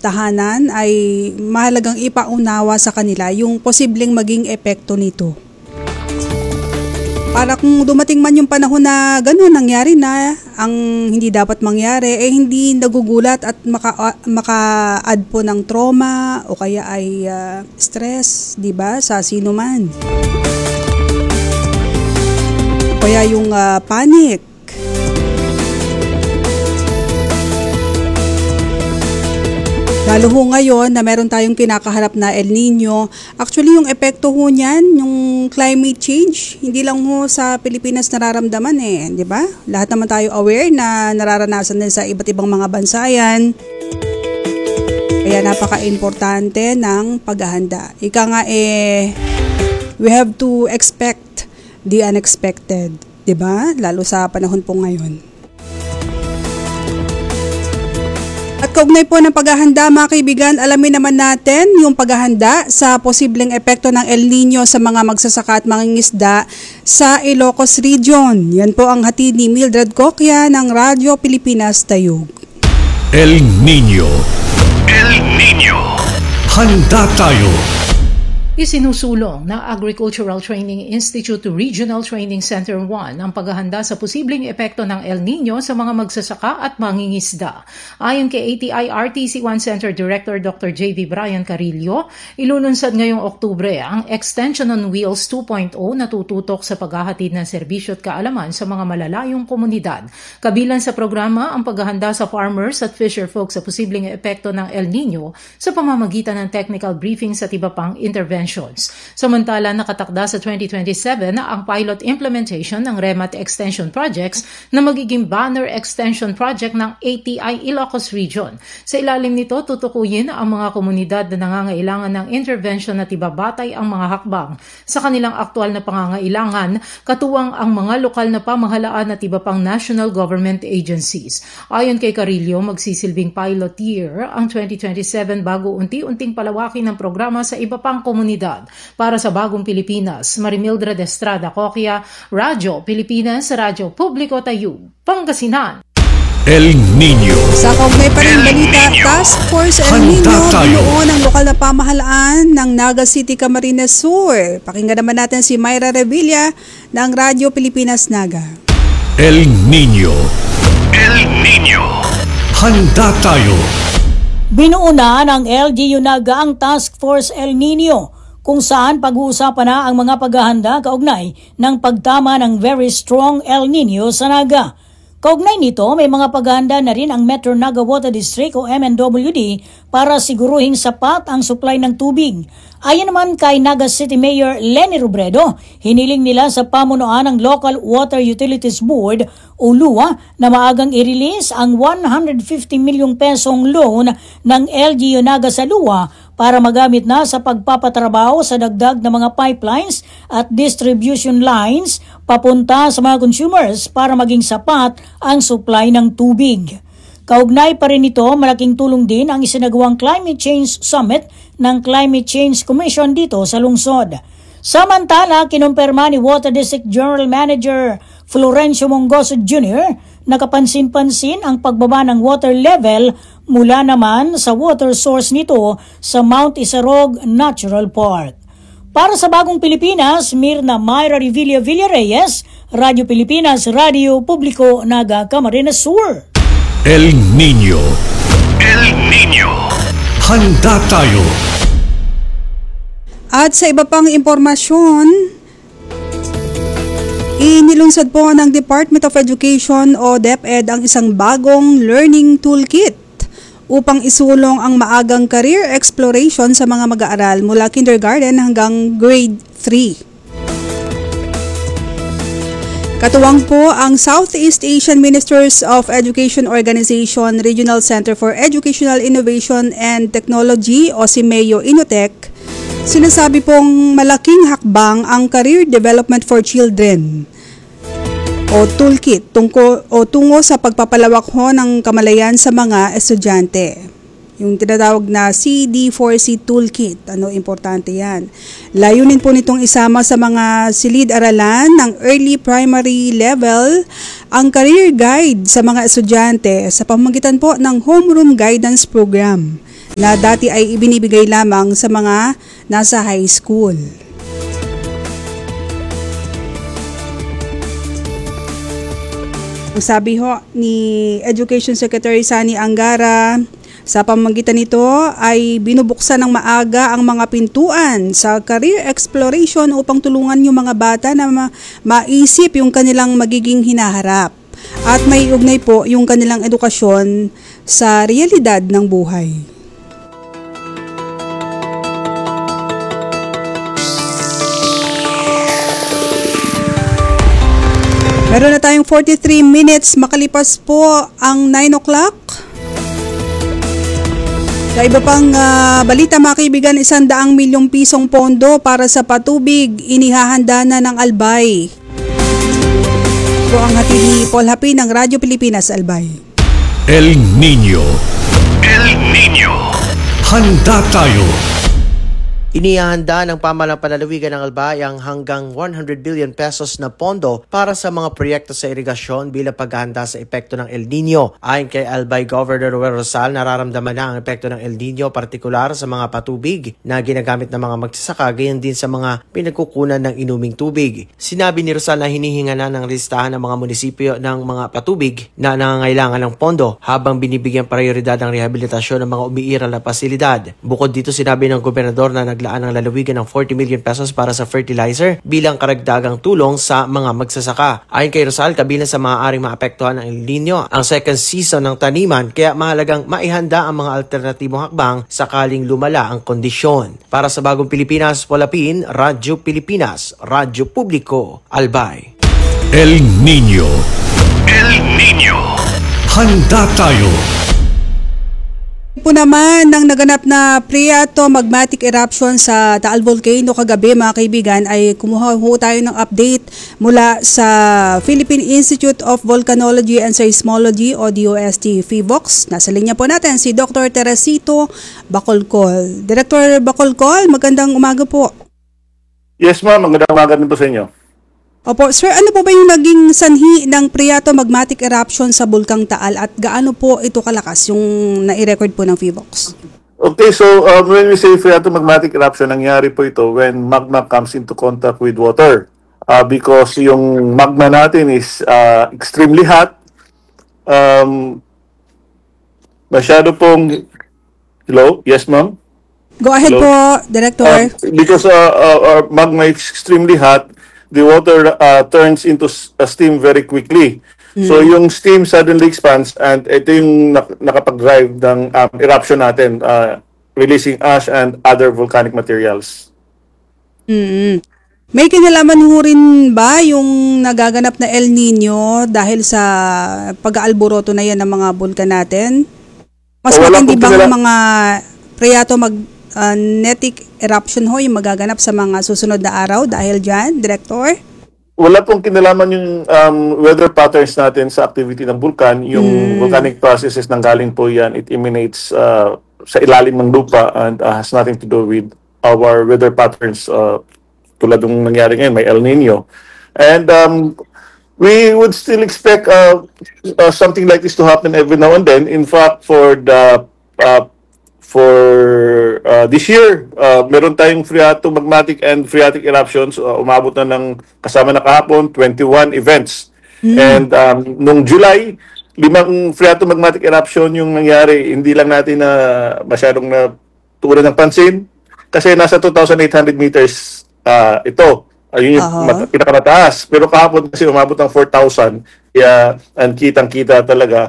tahanan ay mahalagang ipaunawa sa kanila yung posibleng maging epekto nito. Para kung dumating man yung panahon na gano'n nangyari na ang hindi dapat mangyari, hindi nagugulat at maka-add po ng trauma o kaya ay stress, di ba, sa sino man. Kaya yung panic. Lalo ho ngayon na meron tayong kinakaharap na El Nino. Actually, yung epekto ho niyan, yung climate change, hindi lang ho sa Pilipinas nararamdaman di ba? Lahat naman tayo aware na nararanasan din sa iba't ibang mga bansa yan. Kaya napaka-importante ng paghahanda. Ika nga we have to expect the unexpected, di ba? Lalo sa panahon po ngayon. At kaugnay po ng paghahanda mga kaibigan, alamin naman natin yung paghahanda sa posibleng epekto ng El Nino sa mga magsasaka at mangingisda sa Ilocos Region. Yan po ang hatid ni Mildred Coquia ng Radyo Pilipinas Tayug. El Nino. El Nino. Handa tayo. Isinusulong ng Agricultural Training Institute Regional Training Center 1 ang paghahanda sa posibleng epekto ng El Nino sa mga magsasaka at mangingisda. Ayon kay ATI-RTC1 Center Director Dr. J.V. Brian Carillo, ilulunsad ngayong Oktubre ang Extension on Wheels 2.0 na tututok sa paghahatid ng serbisyo at kaalaman sa mga malalayong komunidad. Kabilang sa programa ang paghahanda sa farmers at fisher folk sa posibleng epekto ng El Nino sa pamamagitan ng technical briefings at iba pang interventions. Samantala, nakatakda sa 2027 ang pilot implementation ng REMAT Extension Projects na magiging banner extension project ng ATI Ilocos Region. Sa ilalim nito, tutukuyin ang mga komunidad na nangangailangan ng intervention at ibabatay ang mga hakbang sa kanilang aktual na pangangailangan, katuwang ang mga lokal na pamahalaan at iba pang national government agencies. Ayon kay Carillo, magsisilbing pilot year ang 2027 bago unti-unting palawakin ang programa sa iba pang komunidad. Para sa Bagong Pilipinas, Marimildred Estrada Coquia, Radyo Pilipinas, Radyo Publiko Tayug, Pangasinan. El Nino. Sa kaugnay pa rin balita, Task Force El Nino, binuo ng lokal na pamahalaan ng Naga City, Camarines Sur. Pakinggan naman natin si Myra Revilla ng Radyo Pilipinas Naga. El Nino. El Nino. Handa tayo. Binuo na ng LGU Naga ang Task Force El Nino, kung saan pag-uusapan na ang mga paghahanda kaugnay ng pagtama ng very strong El Nino sa Naga. Kaugnay nito, may mga paghahanda na rin ang Metro Naga Water District o MNWD para siguruhin sapat ang supply ng tubig. Ayon naman kay Naga City Mayor Lenny Robredo, hiniling nila sa pamunuan ng Local Water Utilities Board o LUA na maagang i-release ang 150 milyong pesong loan ng LGU Naga sa LUA para magamit na sa pagpapatrabaho sa dagdag na mga pipelines at distribution lines papunta sa mga consumers para maging sapat ang supply ng tubig. Kaugnay pa rin ito, malaking tulong din ang isinagawang Climate Change Summit ng Climate Change Commission dito sa lungsod. Samantala, kinumpirma ni Water District General Manager Florencio Mongoso Jr. na kapansin-pansin ang pagbaba ng water level mula naman sa water source nito sa Mount Isarog Natural Park. Para sa Bagong Pilipinas, Mirna Myra Revilla Villarreyes, Radyo Pilipinas, Radyo Publiko Naga, Camarines Sur. El Nino. El Nino. Handa tayo. At sa iba pang impormasyon, inilunsad po ng Department of Education o DepEd ang isang bagong learning toolkit upang isulong ang maagang career exploration sa mga mag-aaral mula kindergarten hanggang grade 3. Katuwang po ang Southeast Asian Ministers of Education Organization Regional Center for Educational Innovation and Technology o SIMEO Inotech. Sinasabi pong malaking hakbang ang Career Development for Children o toolkit tungo sa pagpapalawak ho ng kamalayan sa mga estudyante. Yung tinatawag na CD4C Toolkit. Importante yan. Layunin po nitong isama sa mga silid-aralan ng early primary level ang career guide sa mga estudyante sa pamamagitan po ng homeroom guidance program. na dati ay ibinibigay lamang sa mga nasa high school. Sabi ho ni Education Secretary Sani Angara, sa pamamagitan nito ay binubuksan ng maaga ang mga pintuan sa career exploration upang tulungan yung mga bata na maisip yung kanilang magiging hinaharap at may ugnay po yung kanilang edukasyon sa realidad ng buhay. Meron na tayong 43 minutes makalipas po ang 9 o'clock. Sa iba pang balita mga kaibigan, 100 milyong pisong pondo para sa patubig inihahanda na ng Albay. So ang hatid ni Paul Hapi ng Radyo Pilipinas, Albay. El Nino. El Nino. Handa tayo. Inihahanda ng pamahalang panlalawigan ng Albay ang hanggang 100 billion pesos na pondo para sa mga proyekto sa irigasyon bilang paghahanda sa epekto ng El Nino. Ayon kay Albay Governor Ruel Rosal, nararamdaman na ang epekto ng El Nino partikular sa mga patubig na ginagamit ng mga magsasaka, gayon din sa mga pinagkukunan ng inuming tubig. Sinabi ni Rosal na hinihinga na ng listahan ng mga munisipyo ng mga patubig na nangangailangan ng pondo habang binibigyan prioridad ang rehabilitasyon ng mga umiiral na pasilidad. Bukod dito, sinabi ng gobernador na naglaan ng lalawigan ng 40 million pesos para sa fertilizer bilang karagdagang tulong sa mga magsasaka. Ayon kay Rosal, kabilang sa maaaring maapektuhan ng El Nino ang second season ng taniman, kaya mahalagang maihanda ang mga alternatibong hakbang sakaling lumala ang kondisyon. Para sa Bagong Pilipinas, Polapin, Radyo Pilipinas, Radyo Publiko, Albay. El Nino. El Nino. Handa tayo. Po naman ng naganap na phreatomagmatic eruption sa Taal Volcano kagabi mga kaibigan ay kumuha ho tayo ng update mula sa Philippine Institute of Volcanology and Seismology o DOST PHIVOLCS. Nasa linya po natin si Dr. Teresito Bacolcol. Director Bacolcol, magandang umaga po. Yes ma'am, magandang umaga din po sa inyo. Opo, sir, ano po ba yung naging sanhi ng phreatomagmatic eruption sa Bulkang Taal at gaano po ito kalakas yung nai-record po ng PHIVOLCS? Okay, so when we say phreatomagmatic eruption, nangyari po ito when magma comes into contact with water. Because yung magma natin is extremely hot. Masyado pong... Hello? Yes, ma'am? Go ahead Hello? po, Director. Because our magma is extremely hot, the water turns into steam very quickly. So yung steam suddenly expands and ito yung nakapag-drive ng eruption natin, releasing ash and other volcanic materials. May kinalaman ho rin ba yung nagaganap na El Nino dahil sa pag-aalboroto na yan ng mga bulkan natin? Mas matindi bang mga phreatomagnetic eruption ho yung magaganap sa mga susunod na araw dahil dyan, Director? Wala pong kinalaman yung weather patterns natin sa activity ng vulkan. Yung volcanic processes nanggaling po yan, it emanates sa ilalim ng lupa and has nothing to do with our weather patterns tulad ng nangyari ngayon, may El Nino. And we would still expect something like this to happen every now and then. In fact, for this year, meron tayong phreatomagmatic and phreatic eruptions. Umabot na ng kasama na kahapon, 21 events. And nung July, 5 phreatomagmatic eruption yung nangyari. Hindi lang natin na masyadong naturan ng pansin kasi nasa 2,800 meters ito. Ayun yung pinakamataas. Pero kahapon kasi umabot ng 4,000. Kaya ang kitang-kita talaga.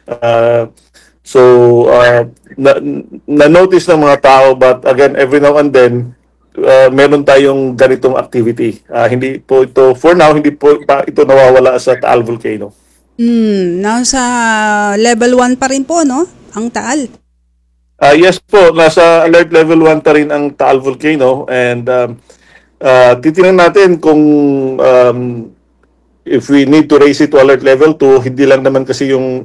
So, na-notice ng mga tao, but again, every now and then, meron tayong ganitong activity. Hindi po ito, for now, hindi po ito nawawala sa Taal Volcano. Nasa level 1 pa rin po, no? Ang Taal. Yes po, nasa alert level 1 pa rin ang Taal Volcano. And titingnan natin kung if we need to raise it to alert level 2, hindi lang naman kasi yung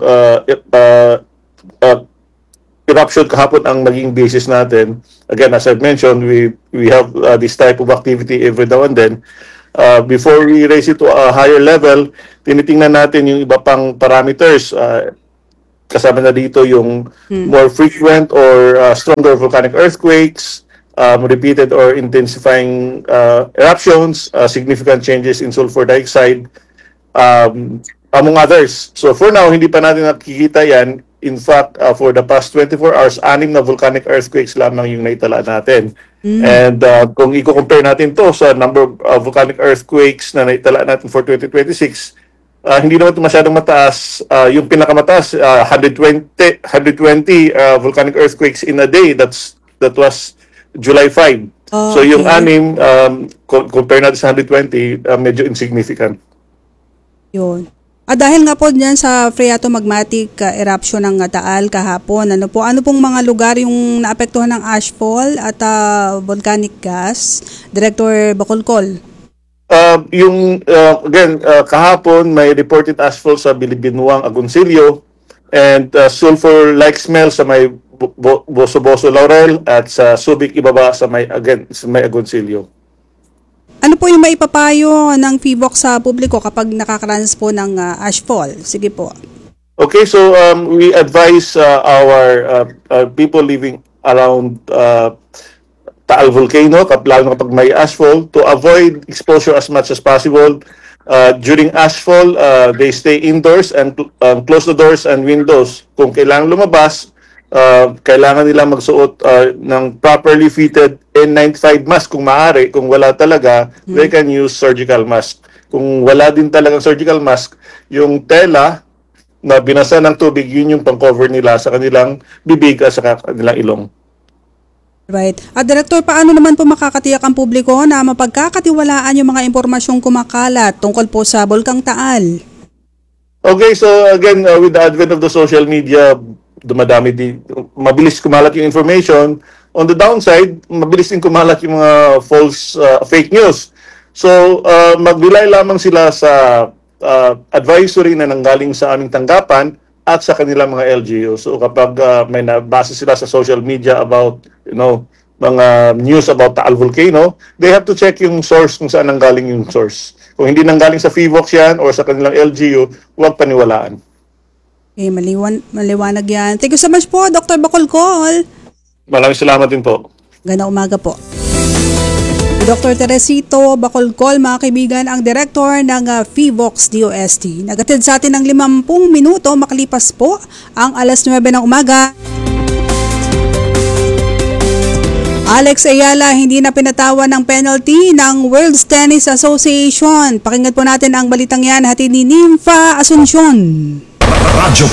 eruption kahapon ang maging basis natin. Again, as I've mentioned, we have this type of activity every now and then. Before we raise it to a higher level, tinitingnan natin yung iba pang parameters. kasama na dito yung more frequent or stronger volcanic earthquakes, repeated or intensifying eruptions, significant changes in sulfur dioxide, among others. So for now, hindi pa natin nakikita yan. In fact, for the past 24 hours, 6 na volcanic earthquakes lamang yung naitala natin. And kung i-compare natin to sa number of volcanic earthquakes na naitala natin for 2026, hindi naman ito masyadong mataas. Yung pinakamataas, 120 volcanic earthquakes in a day. That was July 5. So yung 6, compare natin sa 120, medyo insignificant. Yun. Dahil nga po dyan sa phreatomagmatic eruption ng Taal kahapon, ano pong mga lugar yung naapektuhan ng ashfall at volcanic gas? Director Bacolcol. Kahapon may reported ashfall sa Bilibinuang, Agoncillo, and sulfur-like smell sa may Boso-Boso, Laurel, at sa Subic ibaba sa may Agoncillo. Ano po yung maipapayo ng PHIVOC sa publiko kapag nakakaranas po ng ashfall? Sige po. Okay, so we advise our people living around Taal Volcano, lalo na kapag may ashfall, to avoid exposure as much as possible. During ashfall, they stay indoors and close the doors and windows. Kung kailangan lumabas, kailangan nila magsuot ng properly fitted N95 mask kung maaari. Kung wala talaga, they can use surgical mask. Kung wala din talagang surgical mask, yung tela na binasa ng tubig, yun yung pang-cover nila sa kanilang bibig at sa kanilang ilong. Right. Director, paano naman po makakatiyak ang publiko na mapagkakatiwalaan yung mga impormasyong kumakalat tungkol po sa Bulkang Taal? Okay, so again, with the advent of the social media, mabilis kumalat yung information. On the downside, mabilis din kumalat yung mga false fake news. So, mag-rely lamang sila sa advisory na nanggaling sa aming tanggapan at sa kanilang mga LGU. So, kapag may nabasa sila sa social media about, mga news about Taal Volcano, they have to check yung source kung saan nanggaling yung source. Kung hindi nanggaling sa PHIVOC yan or sa kanilang LGU, huwag paniwalaan. Okay, maliwanag yan. Thank you so much po, Dr. Bacolcol. Maraming salamat din po. Ganda umaga po. Dr. Teresito Bacolcol, mga kaibigan, ang director ng PHIVOC DOST. Nagatid sa atin ng 50 minuto, makalipas po ang alas 9 ng umaga. Alex Ayala hindi na pinatawan ng penalty ng World Tennis Association. Pakinggan po natin ang balitang yan, hatid ni Nympha Asuncion. Radyo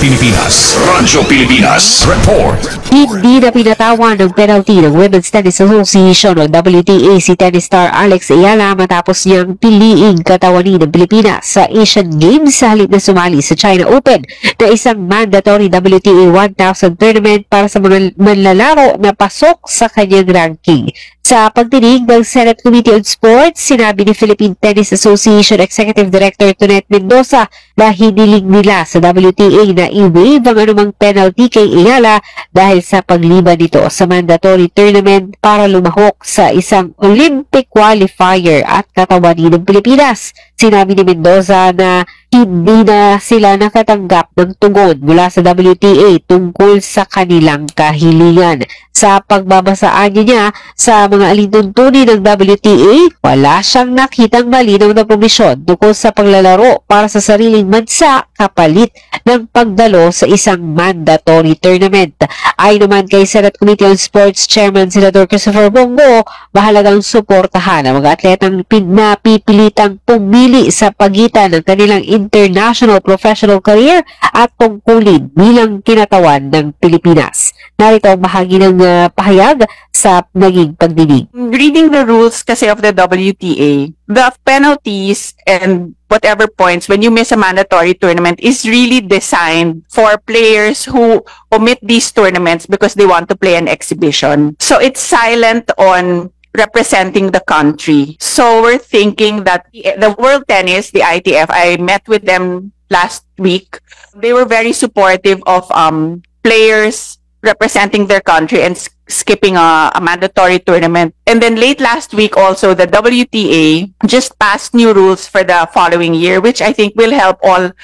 Pilipinas. Report. Hindi na pinatawan ng penalty ng Women's Tennis Association o WTA si tennis star Alex Ayala matapos niyang piliing katawanin ng Pilipinas sa Asian Games sa halip na sumali sa China Open na isang mandatory WTA 1000 tournament para sa mga manlalaro na pasok sa kanyang ranking. Sa pagdinig ng Senate Committee on Sports, sinabi ni Philippine Tennis Association Executive Director Tonet Mendoza na hiniling nila sa WTA na i-waive ang anumang penalty kay Ayala dahil sa pagliban nito sa mandatory tournament para lumahok sa isang Olympic qualifier at katawanin ng Pilipinas. Sinabi ni Mendoza na hindi na sila nakatanggap ng tugon mula sa WTA tungkol sa kanilang kahilingan. Sa pagbabasaan niya sa mga alintuntunin ng WTA, wala siyang nakitang malinaw na promisyon tungkol sa paglalaro para sa sariling bansa kapalit ng pagdalo sa isang mandatory tournament. Ayon naman kay Senate Committee on Sports Chairman Senador Christopher Bongo, mahalagang suportahan ang mga atletang napipilitang pumili sa pagitan ng kanilang international professional career at tungkulin bilang kinatawan ng Pilipinas. Narito ang bahagi ng pahayag sa naging pagdinig. Reading the rules kasi of the WTA, the penalties and whatever points when you miss a mandatory tournament is really designed for players who omit these tournaments because they want to play an exhibition. So it's silent on representing the country. So we're thinking that the World Tennis, the ITF, I met with them last week. They were very supportive of players representing their country and skipping a mandatory tournament. And then late last week also, the WTA just passed new rules for the following year, which I think will help all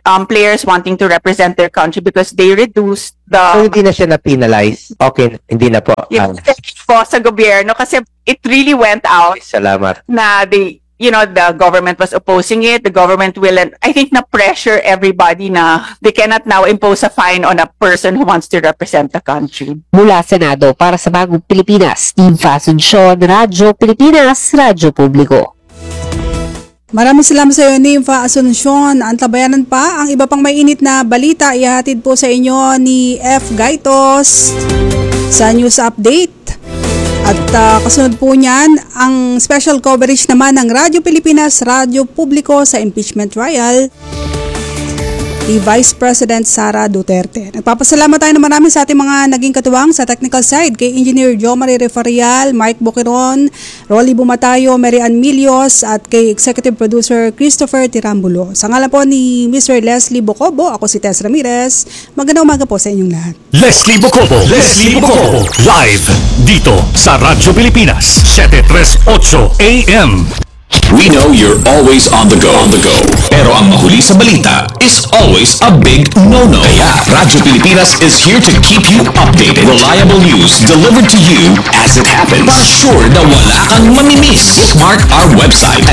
players wanting to represent their country because they reduced So, the hindi na siya na-penalize? Okay, hindi na po. po sa gobyerno kasi it really went out Salamat. na the government was opposing it. The government will, and I think, na pressure everybody na they cannot now impose a fine on a person who wants to represent the country. Mula Senado para sa Bagong Pilipinas, Team Fasuncion, Radyo Pilipinas, Radyo Publiko. Maraming salamat sa iyo, Nympha Asuncion. Antabayanan pa ang iba pang may init na balita. Ihatid po sa inyo ni F. Gaitos sa News Update. At kasunod po niyan, ang special coverage naman ng Radyo Pilipinas, Radyo Publiko sa impeachment trial ni Vice President Sara Duterte. Nagpapasalamat tayo na marami sa ating mga naging katuwang sa technical side kay Engineer Jo Marie Refarial, Mike Boqueron, Rolly Bumatayo, Mary Ann Milios at kay Executive Producer Christopher Tirambulo. Sa ngalan po ni Mr. Leslie Bocobo, ako si Tess Ramirez. Magandang umaga po sa inyong lahat. Leslie Bocobo, live dito sa Radyo Pilipinas, 738 AM. We know you're always on the go. Pero ang mahuli sa balita is always a big no-no. Kaya Radyo Pilipinas is here to keep you updated. Reliable news delivered to you as it happens. Para sure na wala kang mamimiss. Bookmark our website at